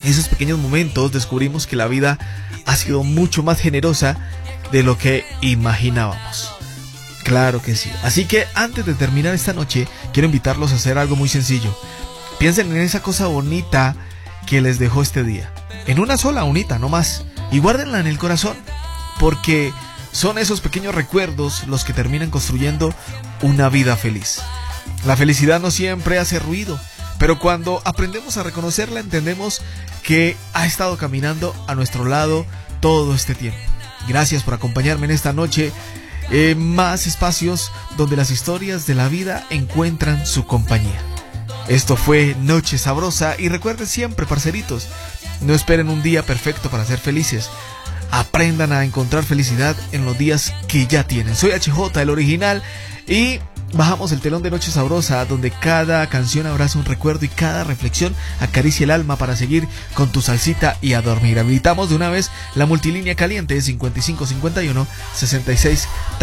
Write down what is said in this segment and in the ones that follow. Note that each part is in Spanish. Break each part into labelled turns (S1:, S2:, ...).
S1: esos pequeños momentos descubrimos que la vida ha sido mucho más generosa de lo que imaginábamos. Claro que sí. Así que antes de terminar esta noche, quiero invitarlos a hacer algo muy sencillo. Piensen en esa cosa bonita que les dejó este día. En una sola unita, no más. Y guárdenla en el corazón. Porque son esos pequeños recuerdos los que terminan construyendo una vida feliz. La felicidad no siempre hace ruido, pero cuando aprendemos a reconocerla, entendemos que ha estado caminando a nuestro lado todo este tiempo. Gracias por acompañarme en esta noche. Más espacios donde las historias de la vida encuentran su compañía. Esto fue Noche Sabrosa y recuerden siempre, parceritos, no esperen un día perfecto para ser felices. Aprendan a encontrar felicidad en los días que ya tienen. Soy HJ, el original, y bajamos el telón de Noche Sabrosa, donde cada canción abraza un recuerdo y cada reflexión acaricia el alma para seguir con tu salsita y a dormir. Habilitamos de una vez la multilínea caliente 5551 66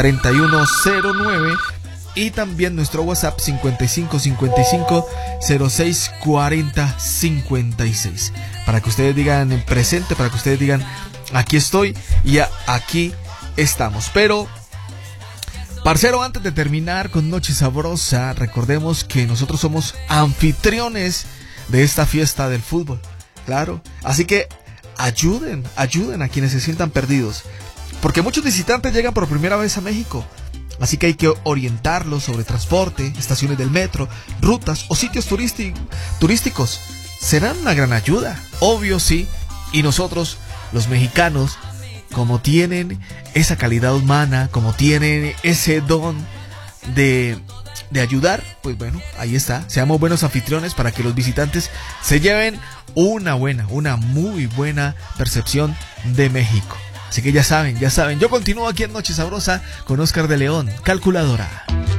S1: 3109 y también nuestro WhatsApp 5555 06 40 56 para que ustedes digan en presente, para que ustedes digan aquí estoy y aquí estamos. Pero parcero, antes de terminar con Noche Sabrosa, recordemos que nosotros somos anfitriones de esta fiesta del fútbol. Claro, así que ayuden a quienes se sientan perdidos, porque muchos visitantes llegan por primera vez a México. Así que hay que orientarlos sobre transporte, estaciones del metro, rutas o sitios turísticos. Serán una gran ayuda, obvio sí, y nosotros, los mexicanos, como tienen esa calidad humana, como tienen ese don de ayudar, pues bueno, ahí está. Seamos buenos anfitriones para que los visitantes se lleven una muy buena percepción de México. Así que ya saben, yo continúo aquí en Noche Sabrosa con Oscar de León, Calculadora.